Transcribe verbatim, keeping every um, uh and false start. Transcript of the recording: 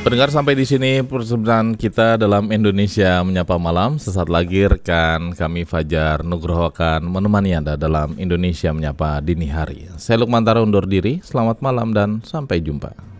Pendengar, sampai di sini persembahan kita dalam Indonesia Menyapa Malam. Sesaat lagi rekan kami Fajar Nugroho akan menemani Anda dalam Indonesia Menyapa Dini Hari. Saya Lukman Tara undur diri, selamat malam dan sampai jumpa.